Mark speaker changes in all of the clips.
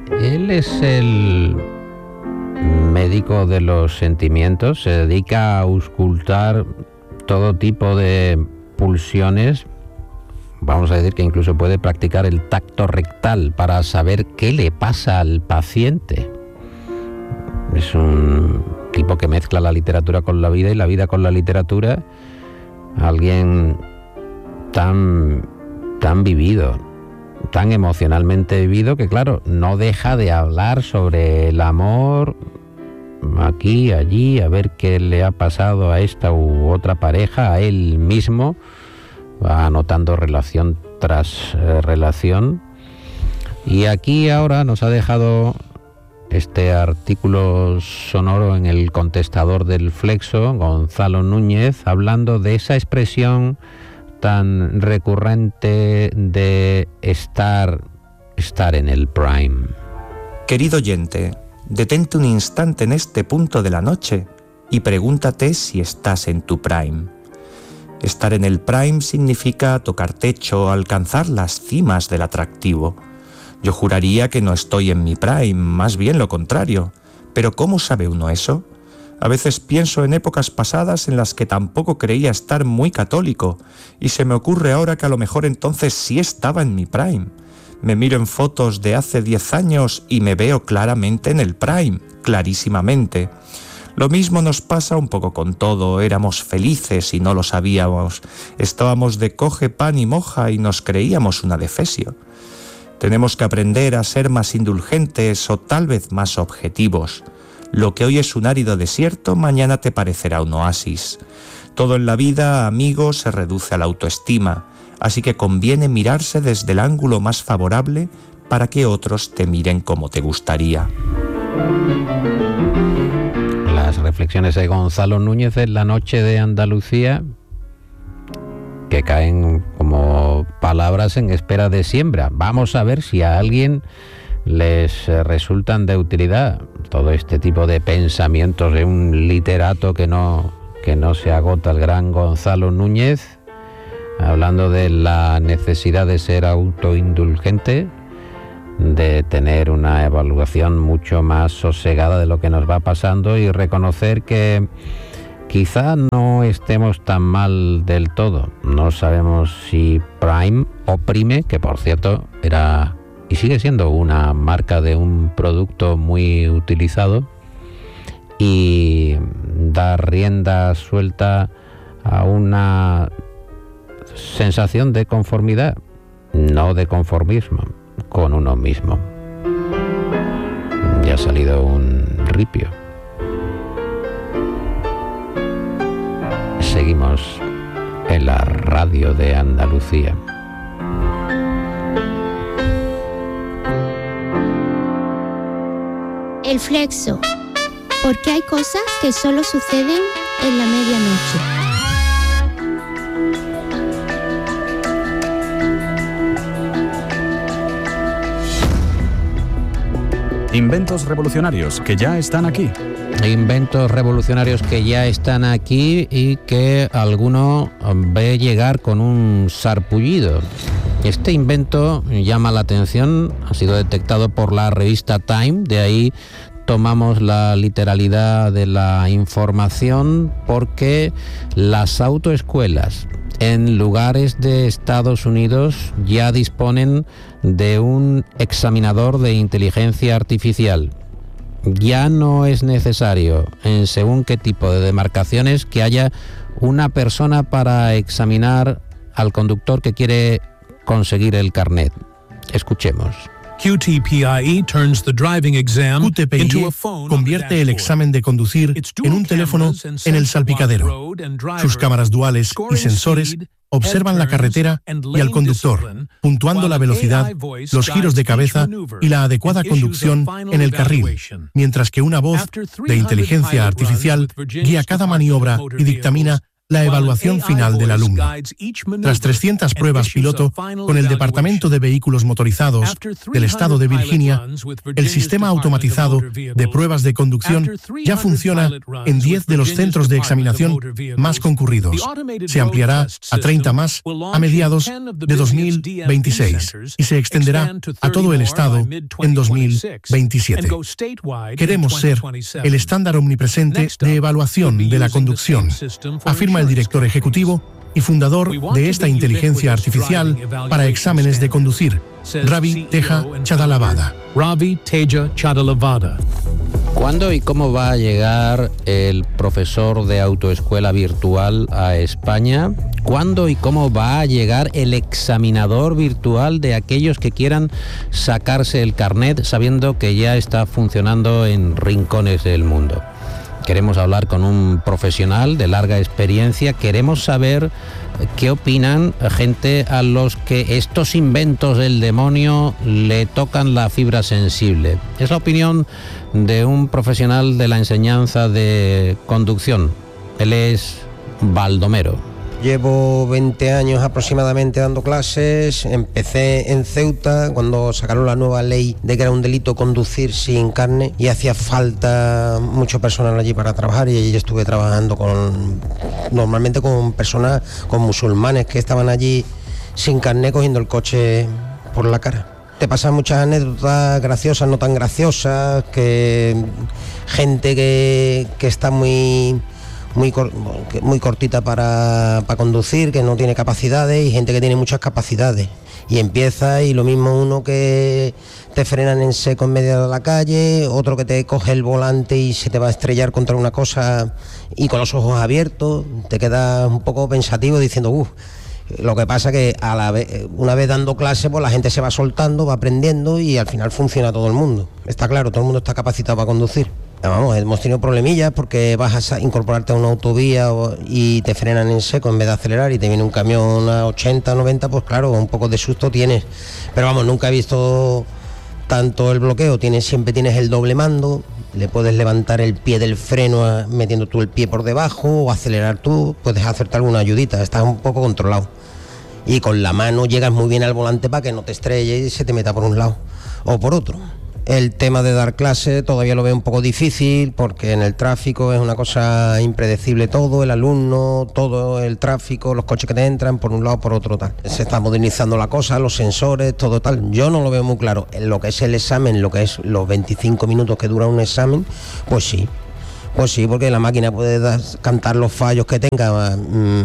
Speaker 1: Él es el médico de los sentimientos, se dedica a auscultar todo tipo de pulsiones. Vamos a decir que incluso puede practicar el tacto rectal para saber qué le pasa al paciente. Es un tipo que mezcla la literatura con la vida y la vida con la literatura. Alguien tan vivido, tan emocionalmente vivido, que claro, no deja de hablar sobre el amor aquí, allí, a ver qué le ha pasado a esta u otra pareja, a él mismo. Va anotando relación tras relación. Y aquí ahora nos ha dejado este artículo sonoro en el contestador del Flexo, Gonzalo Núñez, hablando de esa expresión tan recurrente de estar en el prime.
Speaker 2: Querido oyente, detente un instante en este punto de la noche y pregúntate si estás en tu prime. Estar en el prime significa tocar techo, alcanzar las cimas del atractivo. Yo juraría que no estoy en mi prime, más bien lo contrario. Pero ¿cómo sabe uno eso? A veces pienso en épocas pasadas en las que tampoco creía estar muy católico, y se me ocurre ahora que a lo mejor entonces sí estaba en mi prime. Me miro en fotos de hace 10 años y me veo claramente en el prime, clarísimamente. Lo mismo nos pasa un poco con todo, éramos felices y no lo sabíamos. Estábamos de coge pan y moja y nos creíamos un adefesio. Tenemos que aprender a ser más indulgentes o tal vez más objetivos. Lo que hoy es un árido desierto, mañana te parecerá un oasis. Todo en la vida, amigo, se reduce a la autoestima, así que conviene mirarse desde el ángulo más favorable para que otros te miren como te gustaría.
Speaker 1: Las reflexiones de Gonzalo Núñez en la noche de Andalucía, que caen como palabras en espera de siembra. Vamos a ver si a alguien les resultan de utilidad todo este tipo de pensamientos de un literato que no se agota, el gran Gonzalo Núñez, hablando de la necesidad de ser autoindulgente, de tener una evaluación mucho más sosegada de lo que nos va pasando y reconocer que quizá no estemos tan mal del todo. No sabemos si Prime o Prime, que por cierto era y sigue siendo una marca de un producto muy utilizado, y dar rienda suelta a una sensación de conformidad, no de conformismo, con uno mismo. Ya ha salido un ripio. Seguimos en la radio de Andalucía.
Speaker 3: El Flexo, porque hay cosas que solo suceden en la medianoche.
Speaker 4: Inventos revolucionarios que ya están aquí.
Speaker 1: Inventos revolucionarios que ya están aquí y que alguno ve llegar con un sarpullido. Este invento llama la atención, ha sido detectado por la revista Time, de ahí tomamos la literalidad de la información, porque las autoescuelas en lugares de Estados Unidos ya disponen de un examinador de inteligencia artificial. Ya no es necesario, en según qué tipo de demarcaciones, que haya una persona para examinar al conductor que quiere conseguir el carnet. Escuchemos.
Speaker 5: QTPIE turns the driving exam into a phone.
Speaker 6: Convierte el examen de conducir en un teléfono en el salpicadero. Sus cámaras duales y sensores observan la carretera y al conductor, puntuando la velocidad, los giros de cabeza y la adecuada conducción en el carril, mientras que una voz de inteligencia artificial guía cada maniobra y dictamina la evaluación final del alumno. Tras 300 pruebas piloto con el Departamento de Vehículos Motorizados del Estado de Virginia, el sistema automatizado de pruebas de conducción ya funciona en 10 de los centros de examinación más concurridos. Se ampliará a 30 más a mediados de 2026 y se extenderá a todo el Estado en 2027. Queremos ser el estándar omnipresente de evaluación de la conducción, afirma el director ejecutivo y fundador de esta inteligencia artificial para exámenes de conducir, Ravi Teja Chadalavada.
Speaker 1: ¿Cuándo y cómo va a llegar el profesor de autoescuela virtual a España? ¿Cuándo y cómo va a llegar el examinador virtual de aquellos que quieran sacarse el carnet, sabiendo que ya está funcionando en rincones del mundo? Queremos hablar con un profesional de larga experiencia, queremos saber qué opinan gente a los que estos inventos del demonio le tocan la fibra sensible. Es la opinión de un profesional de la enseñanza de conducción. Él es Baldomero.
Speaker 7: Llevo 20 años aproximadamente dando clases. Empecé en Ceuta cuando sacaron la nueva ley de que era un delito conducir sin carne y hacía falta mucho personal allí para trabajar, y allí estuve trabajando normalmente con personas, con musulmanes que estaban allí sin carne cogiendo el coche por la cara. Te pasan muchas anécdotas graciosas, no tan graciosas, que gente que está muy cortita para conducir, que no tiene capacidades, y gente que tiene muchas capacidades. Y empieza, y lo mismo uno que te frenan en seco en medio de la calle, otro que te coge el volante y se te va a estrellar contra una cosa y con los ojos abiertos, te quedas un poco pensativo diciendo, lo que pasa que una vez dando clase, pues la gente se va soltando, va aprendiendo y al final funciona todo el mundo. Está claro, todo el mundo está capacitado para conducir. Vamos, hemos tenido problemillas porque vas a incorporarte a una autovía y te frenan en seco en vez de acelerar y te viene un camión a 80, 90, pues claro, un poco de susto tienes. Pero vamos, nunca he visto tanto el bloqueo, siempre tienes el doble mando, le puedes levantar el pie del freno metiendo tú el pie por debajo o acelerar tú, puedes hacerte alguna ayudita, estás un poco controlado. Y con la mano llegas muy bien al volante para que no te estrelles y se te meta por un lado o por otro. El tema de dar clase todavía lo veo un poco difícil porque en el tráfico es una cosa impredecible todo, el alumno, todo el tráfico, los coches que te entran por un lado, por otro tal. Se está modernizando la cosa, los sensores, todo tal. Yo no lo veo muy claro. En lo que es el examen, lo que es los 25 minutos que dura un examen, pues sí. Pues sí, porque la máquina puede cantar los fallos que tenga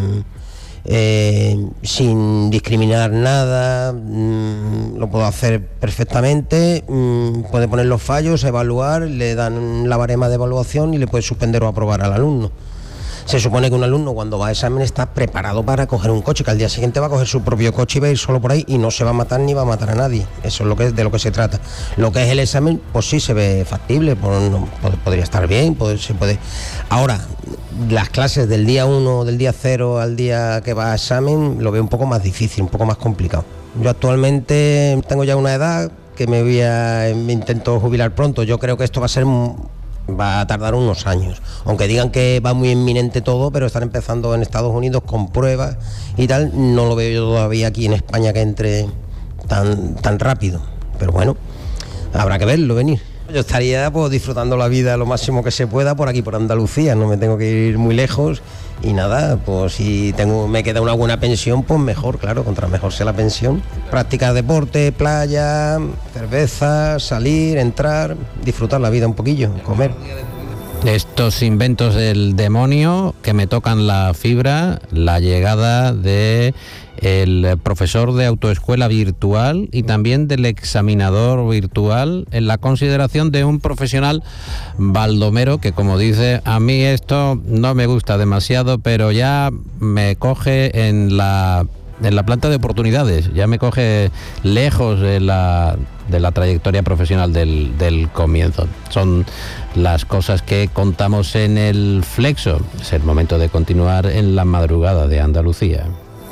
Speaker 7: sin discriminar nada, lo puedo hacer perfectamente, puede poner los fallos, evaluar, le dan la barema de evaluación y le puede suspender o aprobar al alumno. Se supone que un alumno cuando va a examen está preparado para coger un coche, que al día siguiente va a coger su propio coche y va a ir solo por ahí y no se va a matar ni va a matar a nadie. Eso es de lo que se trata. Lo que es el examen, pues sí se ve factible, podría estar bien, se puede. Ahora, las clases del día 1, del día 0 al día que va a examen, lo veo un poco más difícil, un poco más complicado. Yo actualmente tengo ya una edad que me intento jubilar pronto. Yo creo que esto va a tardar unos años, aunque digan que va muy inminente todo, pero están empezando en Estados Unidos con pruebas y tal. No lo veo yo todavía aquí en España que entre tan rápido, pero bueno, habrá que verlo venir. Yo estaría pues disfrutando la vida lo máximo que se pueda por aquí, por Andalucía, no me tengo que ir muy lejos y nada, pues si me queda una buena pensión, pues mejor, claro, contra mejor sea la pensión. Practicar deporte, playa, cerveza, salir, entrar, disfrutar la vida un poquillo, comer.
Speaker 1: Estos inventos del demonio que me tocan la fibra, la llegada de el profesor de autoescuela virtual y también del examinador virtual, en la consideración de un profesional Baldomero que, como dice, a mí esto no me gusta demasiado, pero ya me coge en la planta de oportunidades, ya me coge lejos de la trayectoria profesional del comienzo. Son las cosas que contamos en el Flexo. Es el momento de continuar en la madrugada de Andalucía.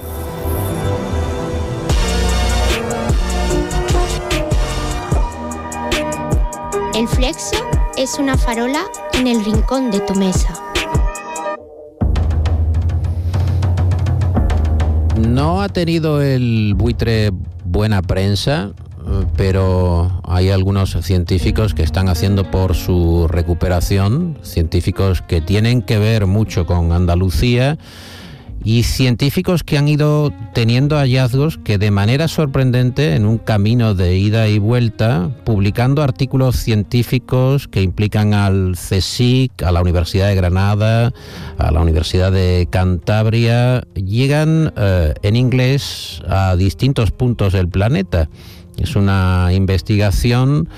Speaker 3: El Flexo es una farola en el rincón de tu mesa.
Speaker 1: No ha tenido el buitre buena prensa, pero hay algunos científicos que están haciendo por su recuperación, científicos que tienen que ver mucho con Andalucía y científicos que han ido teniendo hallazgos que de manera sorprendente, en un camino de ida y vuelta, publicando artículos científicos que implican al CSIC, a la Universidad de Granada, a la Universidad de Cantabria, llegan en inglés a distintos puntos del planeta. Es una investigación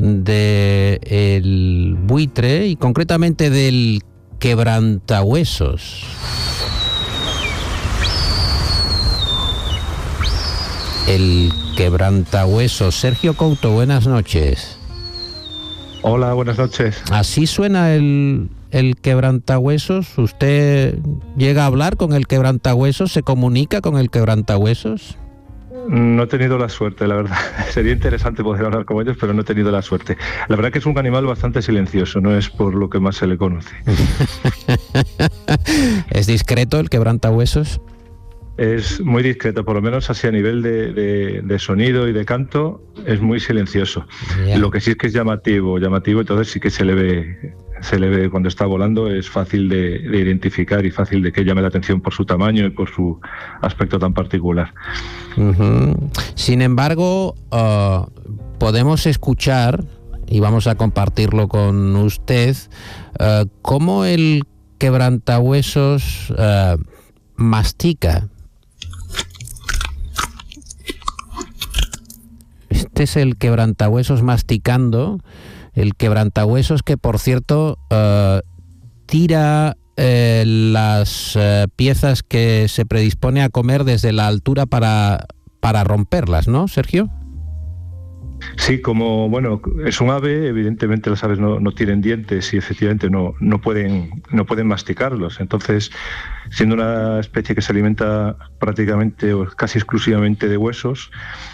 Speaker 1: del buitre y concretamente del quebrantahuesos. El quebrantahuesos. Sergio Couto, buenas noches.
Speaker 8: Hola, buenas noches.
Speaker 1: ¿Así suena el quebrantahuesos? ¿Usted llega a hablar con el quebrantahuesos? ¿Se comunica con el quebrantahuesos?
Speaker 8: No he tenido la suerte, la verdad. Sería interesante poder hablar con ellos, pero no he tenido la suerte. La verdad que es un animal bastante silencioso, no es por lo que más se le conoce.
Speaker 1: ¿Es discreto el quebrantahuesos?
Speaker 8: Es muy discreto, por lo menos así a nivel de sonido y de canto, es muy silencioso. Yeah. Lo que sí es que es llamativo, entonces sí que se le ve cuando está volando, es fácil de identificar y fácil de que llame la atención por su tamaño y por su aspecto tan particular.
Speaker 1: Uh-huh. Sin embargo, podemos escuchar, y vamos a compartirlo con usted, cómo el quebrantahuesos mastica. Este es el quebrantahuesos masticando, el quebrantahuesos que, por cierto, tira las piezas que se predispone a comer desde la altura para romperlas, ¿no, Sergio?
Speaker 8: Sí, como bueno, es un ave, evidentemente las aves no tienen dientes y efectivamente no pueden masticarlos. Entonces, siendo una especie que se alimenta prácticamente o casi exclusivamente de huesos,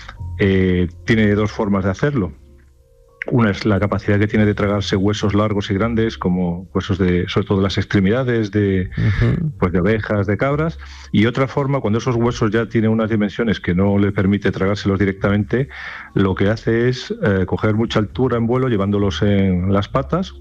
Speaker 8: tiene dos formas de hacerlo. Una es la capacidad que tiene de tragarse huesos largos y grandes, como huesos sobre todo de las extremidades de ovejas, de cabras, y otra forma, cuando esos huesos ya tienen unas dimensiones que no le permite tragárselos directamente, lo que hace es coger mucha altura en vuelo, llevándolos en las patas,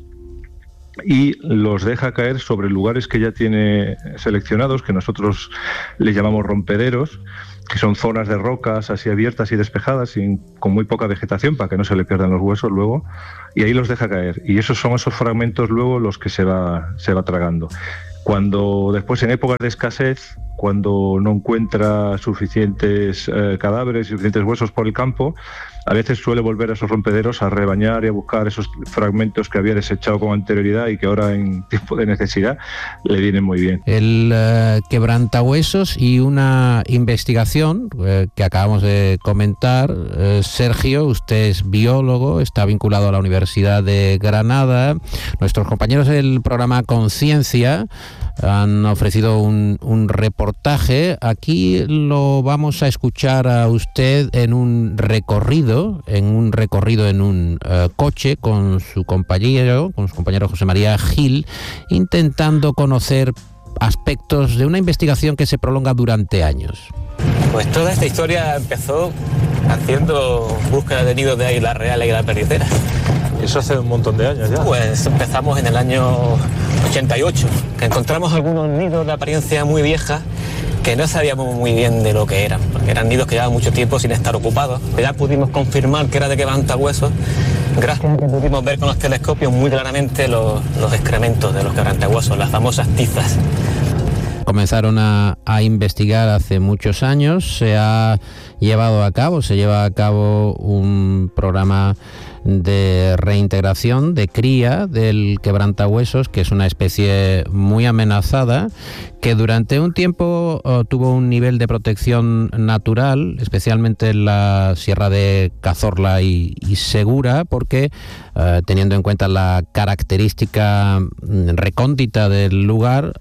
Speaker 8: y los deja caer sobre lugares que ya tiene seleccionados, que nosotros le llamamos rompederos, que son zonas de rocas así abiertas y despejadas con muy poca vegetación para que no se le pierdan los huesos luego, y ahí los deja caer, y esos son esos fragmentos luego los que se va tragando. Cuando después, en épocas de escasez, cuando no encuentra suficientes cadáveres, suficientes huesos por el campo, a veces suele volver a esos rompederos a rebañar y a buscar esos fragmentos que había desechado con anterioridad y que ahora en tiempo de necesidad le vienen muy bien.
Speaker 1: El quebrantahuesos y una investigación que acabamos de comentar. Sergio, usted es biólogo, está vinculado a la Universidad de Granada. Nuestros compañeros del programa Conciencia han ofrecido un reportaje. Aquí lo vamos a escuchar a usted en un recorrido en un coche con su compañero José María Gil, intentando conocer aspectos de una investigación que se prolonga durante años.
Speaker 9: Pues toda esta historia empezó haciendo búsqueda de nidos de águilas reales y águilas perdiceras.
Speaker 10: Eso hace un montón de años ya.
Speaker 9: Pues empezamos en el año 88, que encontramos algunos nidos de apariencia muy vieja que no sabíamos muy bien de lo que eran, porque eran nidos que llevaban mucho tiempo sin estar ocupados. Ya pudimos confirmar que era de quebrantahuesos, gracias a que pudimos ver con los telescopios muy claramente los excrementos de los quebrantahuesos, las famosas tizas.
Speaker 1: Comenzaron a investigar hace muchos años, se lleva a cabo un programa de reintegración, de cría del quebrantahuesos, que es una especie muy amenazada, que durante un tiempo tuvo un nivel de protección natural, especialmente en la Sierra de Cazorla y Segura, porque teniendo en cuenta la característica recóndita del lugar,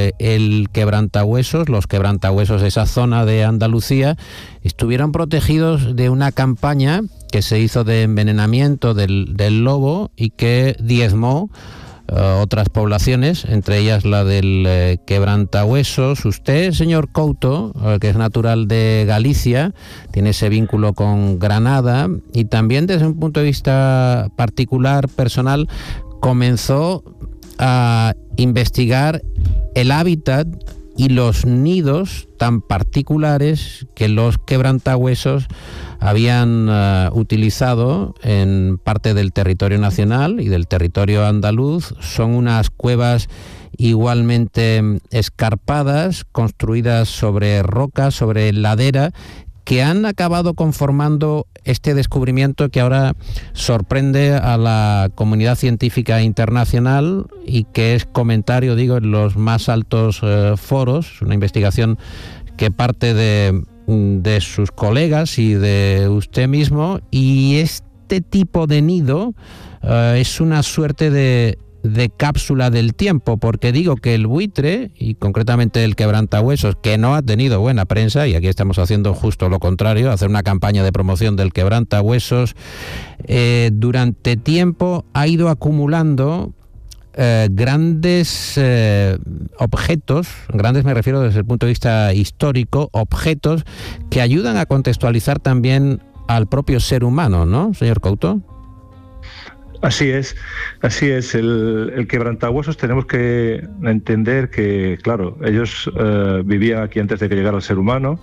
Speaker 1: los quebrantahuesos de esa zona de Andalucía estuvieron protegidos de una campaña que se hizo de envenenamiento del lobo y que diezmó otras poblaciones, entre ellas la del quebrantahuesos. Usted, señor Couto, que es natural de Galicia, tiene ese vínculo con Granada y también desde un punto de vista particular, personal, comenzó a investigar el hábitat y los nidos tan particulares que los quebrantahuesos habían utilizado en parte del territorio nacional y del territorio andaluz. Son unas cuevas igualmente escarpadas, construidas sobre roca, sobre ladera, que han acabado conformando este descubrimiento que ahora sorprende a la comunidad científica internacional y que es comentario, digo, en los más altos foros. Una investigación que parte de sus colegas y de usted mismo, y este tipo de nido es una suerte de cápsula del tiempo, porque digo que el buitre, y concretamente el quebrantahuesos, que no ha tenido buena prensa, y aquí estamos haciendo justo lo contrario, hacer una campaña de promoción del quebrantahuesos, durante tiempo ha ido acumulando grandes objetos, grandes me refiero desde el punto de vista histórico, objetos que ayudan a contextualizar también al propio ser humano, ¿no, señor Couto?
Speaker 8: Así es. El quebrantahuesos, tenemos que entender que, claro, ellos vivían aquí antes de que llegara el ser humano,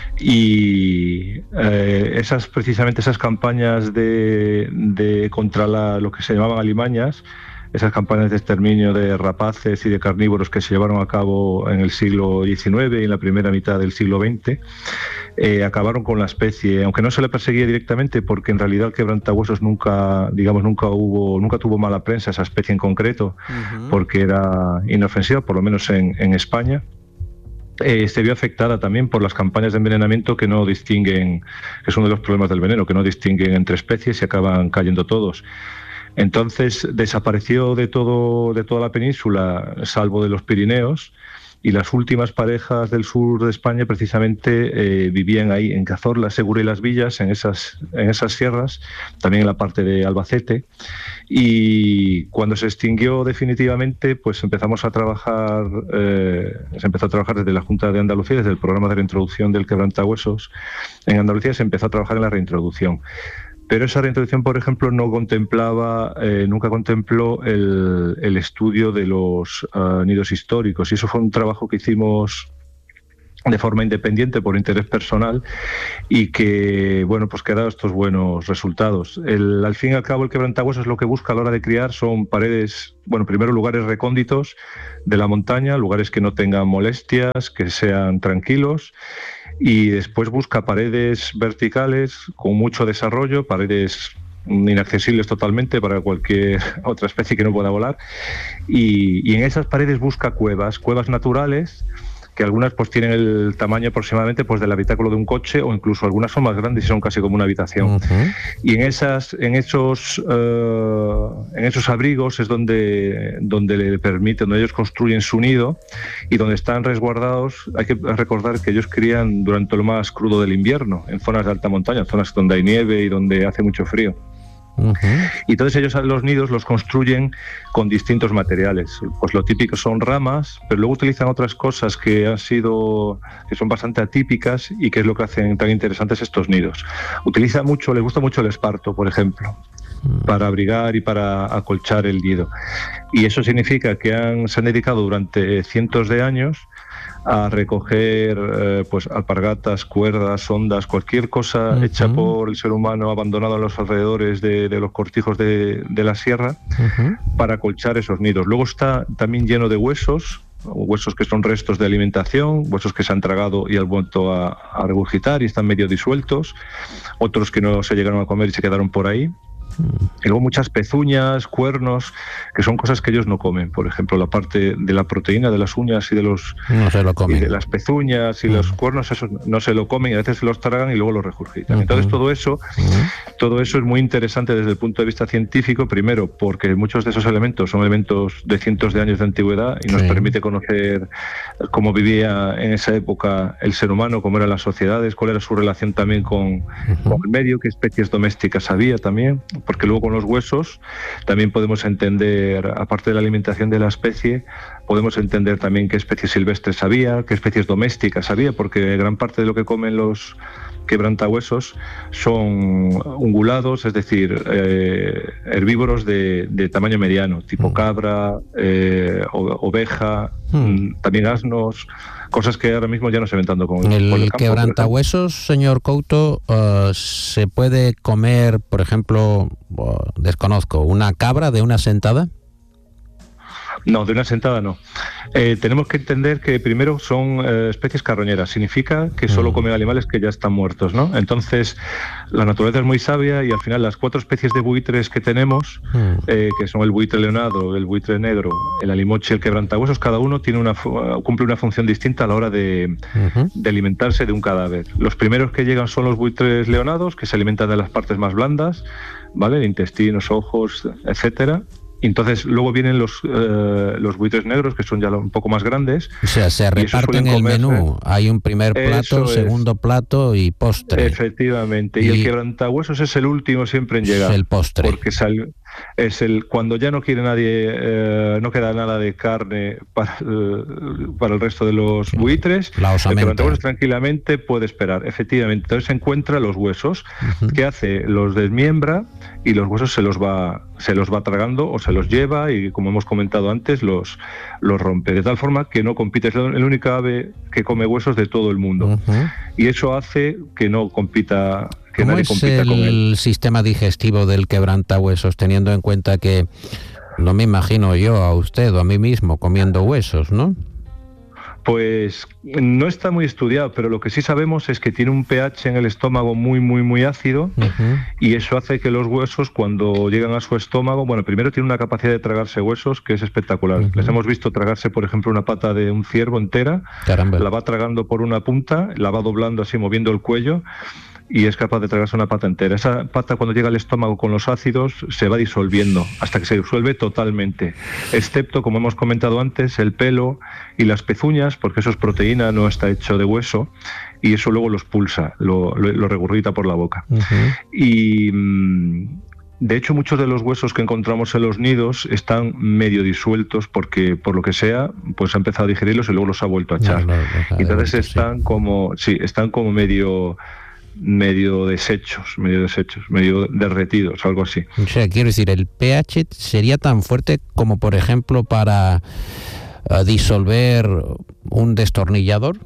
Speaker 8: y precisamente esas campañas de contra lo que se llamaban alimañas, esas campañas de exterminio de rapaces y de carnívoros que se llevaron a cabo en el siglo XIX y en la primera mitad del siglo XX, acabaron con la especie, aunque no se le perseguía directamente, porque en realidad el quebrantahuesos nunca tuvo mala prensa, esa especie en concreto, porque era inofensiva, por lo menos en España. Se vio afectada también por las campañas de envenenamiento que no distinguen, que es uno de los problemas del veneno, que no distinguen entre especies y acaban cayendo todos. Entonces desapareció de toda la península, salvo de los Pirineos, y las últimas parejas del sur de España precisamente vivían ahí, en Cazorla, Segura y Las Villas, en esas sierras, también en la parte de Albacete. Y cuando se extinguió definitivamente, pues se empezó a trabajar desde la Junta de Andalucía, desde el programa de reintroducción del quebrantahuesos. En Andalucía se empezó a trabajar en la reintroducción. Pero esa reintroducción, por ejemplo, nunca contempló el estudio de los nidos históricos, y eso fue un trabajo que hicimos de forma independiente por interés personal y que, que ha dado estos buenos resultados. Al fin y al cabo, el quebrantahuesos lo que busca a la hora de criar son paredes, primero lugares recónditos de la montaña, lugares que no tengan molestias, que sean tranquilos, y después busca paredes verticales con mucho desarrollo, paredes inaccesibles totalmente para cualquier otra especie que no pueda volar, y en esas paredes busca cuevas naturales, que algunas pues tienen el tamaño aproximadamente pues del habitáculo de un coche, o incluso algunas son más grandes y son casi como una habitación. Y en esos abrigos es donde ellos construyen su nido y donde están resguardados. Hay que recordar que ellos crían durante lo más crudo del invierno, en zonas de alta montaña, zonas donde hay nieve y donde hace mucho frío. Y entonces ellos los nidos los construyen con distintos materiales. Pues lo típico son ramas, pero luego utilizan otras cosas que son bastante atípicas y que es lo que hacen tan interesantes estos nidos. Les gusta mucho el esparto, por ejemplo, para abrigar y para acolchar el nido. Y eso significa que se han dedicado durante cientos de años a recoger alpargatas, cuerdas, ondas, cualquier cosa hecha por el ser humano abandonado en los alrededores de los cortijos de la sierra, para acolchar esos nidos. Luego está también lleno de huesos que son restos de alimentación, huesos que se han tragado y han vuelto a regurgitar y están medio disueltos, otros que no se llegaron a comer y se quedaron por ahí. Y luego muchas pezuñas, cuernos, que son cosas que ellos no comen. Por ejemplo, la parte de la proteína de las uñas y de de las pezuñas y los cuernos, eso no se lo comen, y a veces se los tragan y luego los regurgitan. Entonces todo eso es muy interesante desde el punto de vista científico, primero porque muchos de esos elementos son elementos de cientos de años de antigüedad y nos permite conocer cómo vivía en esa época el ser humano, cómo eran las sociedades, cuál era su relación también con el medio, qué especies domésticas había también, porque luego con los huesos también podemos entender, aparte de la alimentación de la especie, podemos entender también qué especies silvestres había, qué especies domésticas había, porque gran parte de lo que comen los quebrantahuesos son ungulados, es decir, herbívoros de tamaño mediano, tipo cabra, oveja, también asnos, cosas que ahora mismo ya no se ven tanto con
Speaker 1: el quebrantahuesos, señor Couto. ¿Se puede comer, por ejemplo, desconozco, una cabra de una sentada?
Speaker 8: No, de una sentada no. Tenemos que entender que primero son especies carroñeras, significa que solo comen animales que ya están muertos, ¿no? Entonces, la naturaleza es muy sabia y al final las 4 especies de buitres que tenemos, que son el buitre leonado, el buitre negro, el alimoche y el quebrantahuesos, cada uno tiene cumple una función distinta a la hora de alimentarse de un cadáver. Los primeros que llegan son los buitres leonados, que se alimentan de las partes más blandas, ¿vale? Intestinos, ojos, etcétera. Entonces luego vienen los buitres negros, que son ya un poco más grandes.
Speaker 1: O sea, se reparten el menú. Hay un primer plato, segundo plato y postre.
Speaker 8: Efectivamente. Y el quebrantahuesos es el último siempre en llegar.
Speaker 1: Es el postre.
Speaker 8: Porque cuando ya no quiere nadie, no queda nada de carne para el resto de los buitres, el quebrantahuesos tranquilamente puede esperar. Efectivamente. Entonces se encuentra los huesos. ¿Qué hace? Los desmiembra y los huesos se los va tragando o se los lleva y, como hemos comentado antes, los rompe, de tal forma que no compite. Es el único ave que come huesos de todo el mundo. Y eso hace que no compita, que nadie compita con él.
Speaker 1: ¿Cómo es el sistema digestivo del quebrantahuesos, teniendo en cuenta que no me imagino yo a usted o a mí mismo comiendo huesos, ¿no?
Speaker 8: Pues no está muy estudiado, pero lo que sí sabemos es que tiene un pH en el estómago muy, muy, muy ácido, y eso hace que los huesos, cuando llegan a su estómago, bueno, primero tiene una capacidad de tragarse huesos que es espectacular. Les hemos visto tragarse, por ejemplo, una pata de un ciervo entera. Caramba. La va tragando por una punta, la va doblando así, moviendo el cuello, y es capaz de tragarse una pata entera. Esa pata, cuando llega al estómago con los ácidos, se va disolviendo hasta que se disuelve totalmente, excepto, como hemos comentado antes, el pelo y las pezuñas, porque eso es proteína, no está hecho de hueso, y eso luego lo expulsa, lo regurgita por la boca. Y de hecho, muchos de los huesos que encontramos en los nidos están medio disueltos porque, por lo que sea, pues ha empezado a digerirlos y luego los ha vuelto a echar. Entonces están como medio deshechos, medio derretidos, algo así.
Speaker 1: O sea, quiero decir, el pH sería tan fuerte como, por ejemplo, para disolver un destornillador.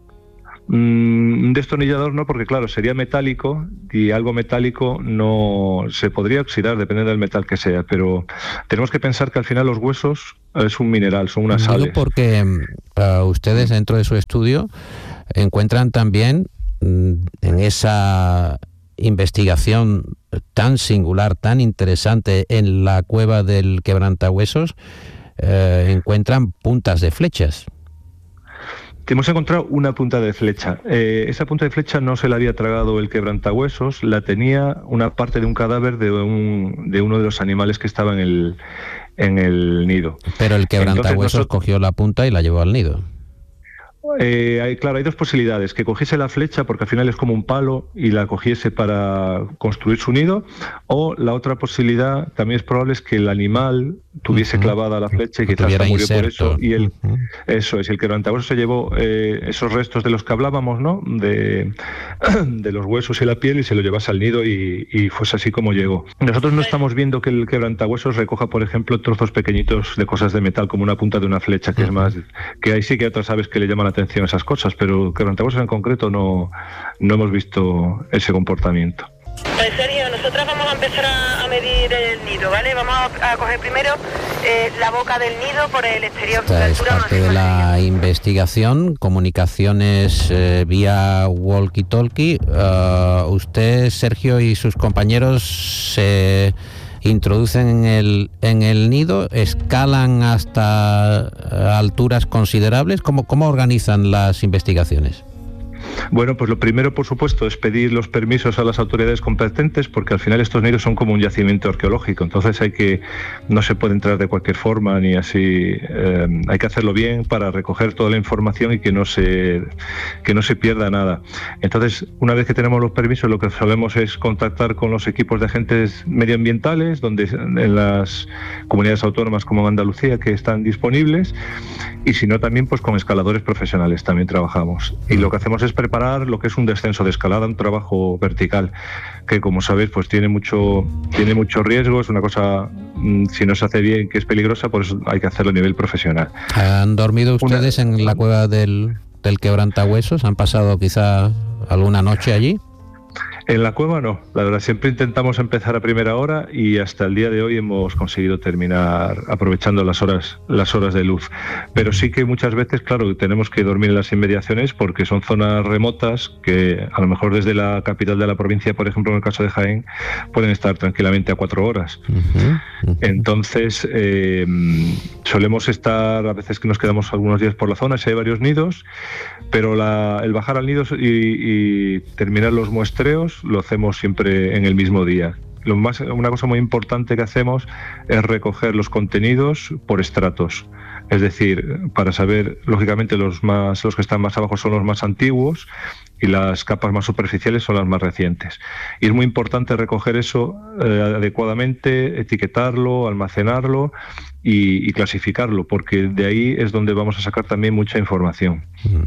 Speaker 8: Un destornillador no, porque claro, sería metálico, y algo metálico no se podría oxidar, depende del metal que sea, pero tenemos que pensar que al final los huesos es un mineral, son unas sales.
Speaker 1: Porque ustedes, dentro de su estudio, encuentran también en esa investigación tan singular, tan interesante en la cueva del quebrantahuesos, encuentran puntas de flechas.
Speaker 8: Hemos encontrado una punta de flecha. Esa punta de flecha no se la había tragado el quebrantahuesos, la tenía una parte de un cadáver de uno de los animales que estaba en el nido.
Speaker 1: Pero el quebrantahuesos cogió la punta y la llevó al nido.
Speaker 8: Claro, hay dos posibilidades: que cogiese la flecha, porque al final es como un palo, y la cogiese para construir su nido, o la otra posibilidad, también es probable, es que el animal tuviese clavada la flecha y quizás murió por eso, y eso es, el quebrantahuesos se llevó esos restos de los que hablábamos, ¿no? De los huesos y la piel, y se lo llevase al nido y fuese así como llegó. Nosotros no estamos viendo que el quebrantahuesos recoja, por ejemplo, trozos pequeñitos de cosas de metal, como una punta de una flecha, que es más, que ahí sí que hay otras aves que le llaman la atención a esas cosas, pero quebrantahuesos en concreto no hemos visto ese comportamiento.
Speaker 11: Pues Sergio, nosotros vamos a empezar a medir el nido, ¿vale? Vamos a coger primero la boca del nido por el exterior.
Speaker 1: Esta es parte de la investigación, comunicaciones vía walkie-talkie. Usted, Sergio, y sus compañeros se introducen en el nido, escalan hasta alturas considerables. ¿Cómo organizan las investigaciones?
Speaker 8: Bueno, pues lo primero, por supuesto, es pedir los permisos a las autoridades competentes, porque al final estos nidos son como un yacimiento arqueológico, entonces no se puede entrar de cualquier forma ni así, hay que hacerlo bien para recoger toda la información y que no se pierda nada. Entonces, una vez que tenemos los permisos, lo que solemos es contactar con los equipos de agentes medioambientales, donde en las comunidades autónomas como en Andalucía que están disponibles, y si no también pues con escaladores profesionales también trabajamos. Y lo que hacemos es preparar lo que es un descenso de escalada, un trabajo vertical, que como sabéis pues tiene mucho riesgo, es una cosa, si no se hace bien, que es peligrosa, por eso hay que hacerlo a nivel profesional.
Speaker 1: ¿Han dormido ustedes en la cueva del Quebrantahuesos? ¿Han pasado quizá alguna noche allí?
Speaker 8: En la cueva no, la verdad, siempre intentamos empezar a primera hora y hasta el día de hoy hemos conseguido terminar aprovechando las horas de luz. Pero sí que muchas veces, claro, tenemos que dormir en las inmediaciones porque son zonas remotas que a lo mejor desde la capital de la provincia, por ejemplo en el caso de Jaén, pueden estar tranquilamente a 4 horas. Entonces solemos estar, a veces que nos quedamos algunos días por la zona, si hay varios nidos, pero el bajar al nido y terminar los muestreos lo hacemos siempre en el mismo día. Una cosa muy importante que hacemos es recoger los contenidos por estratos. Es decir, para saber, lógicamente los que están más abajo son los más antiguos y las capas más superficiales son las más recientes. Y es muy importante recoger eso adecuadamente, etiquetarlo, almacenarlo y clasificarlo, porque de ahí es donde vamos a sacar también mucha información.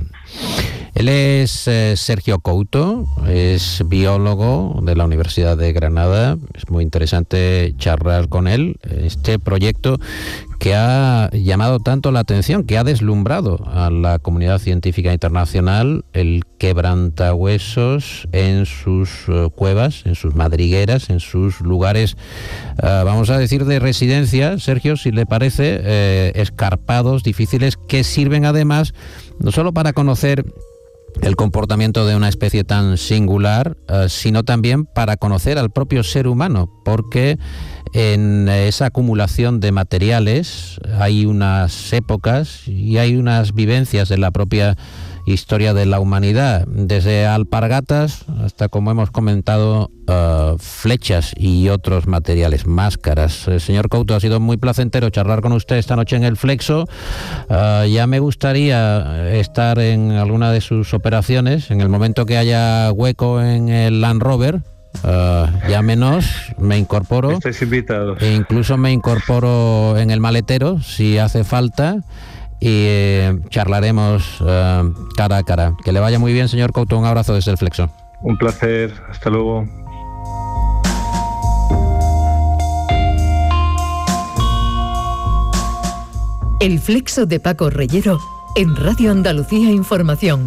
Speaker 1: Él es Sergio Couto, es biólogo de la Universidad de Granada. Es muy interesante charlar con él. Este proyecto que ha llamado tanto la atención, que ha deslumbrado a la comunidad científica internacional, el Quebrantahuesos en sus cuevas, en sus madrigueras, en sus lugares, vamos a decir, de residencia, Sergio, si le parece, escarpados, difíciles, que sirven además no solo para conocer el comportamiento de una especie tan singular, sino también para conocer al propio ser humano, porque en esa acumulación de materiales hay unas épocas y hay unas vivencias de la propia historia de la humanidad, desde alpargatas hasta, como hemos comentado, flechas y otros materiales, máscaras. Señor Couto, ha sido muy placentero charlar con usted esta noche en El Flexo. Ya me gustaría estar en alguna de sus operaciones, en el momento que haya hueco en el Land Rover. Llámenos, me incorporo.
Speaker 8: Estáis invitados.
Speaker 1: E incluso me incorporo en el maletero si hace falta. Y charlaremos cara a cara. Que le vaya muy bien, señor Couto. Un abrazo desde El Flexo.
Speaker 8: Un placer. Hasta luego.
Speaker 12: El Flexo de Paco Reyero en Radio Andalucía Información.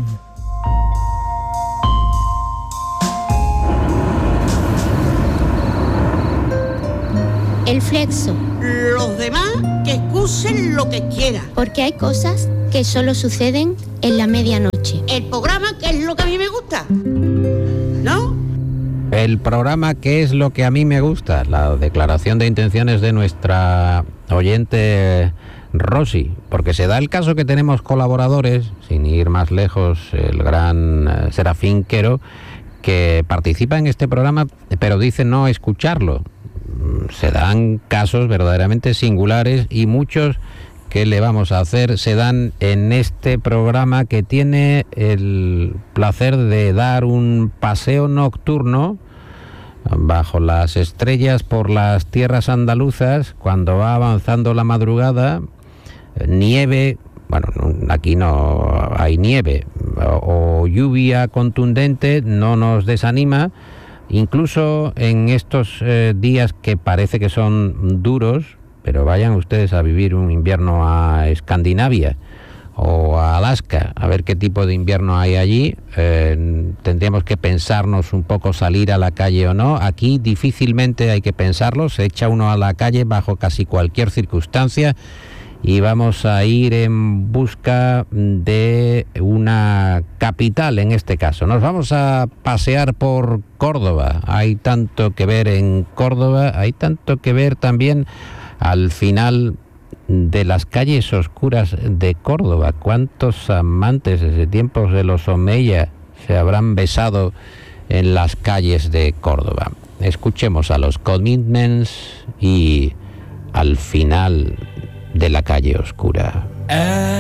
Speaker 3: El Flexo.
Speaker 13: Los demás que excusen lo que quieran.
Speaker 3: Porque hay cosas que solo suceden en la medianoche.
Speaker 13: El programa que es lo que a mí me gusta, ¿no?
Speaker 1: El programa que es lo que a mí me gusta. La declaración de intenciones de nuestra oyente Rosy. Porque se da el caso que tenemos colaboradores, sin ir más lejos, el gran Serafín Quero, que participa en este programa, pero dice no escucharlo. Se dan casos verdaderamente singulares y muchos que le vamos a hacer se dan en este programa, que tiene el placer de dar un paseo nocturno bajo las estrellas por las tierras andaluzas cuando va avanzando la madrugada. Nieve, bueno, aquí no hay nieve, o lluvia contundente no nos desanima. Incluso en estos días que parece que son duros, pero vayan ustedes a vivir un invierno a Escandinavia o a Alaska, a ver qué tipo de invierno hay allí. Tendríamos que pensarnos un poco salir a la calle o no. Aquí difícilmente hay que pensarlo, se echa uno a la calle bajo casi cualquier circunstancia. Y vamos a ir en busca de una capital en este caso. Nos vamos a pasear por Córdoba. Hay tanto que ver en Córdoba, hay tanto que ver también al final de las calles oscuras de Córdoba. ¿Cuántos amantes desde tiempos de los Omeya se habrán besado en las calles de Córdoba. Escuchemos a los Commitments y Al final de la calle oscura.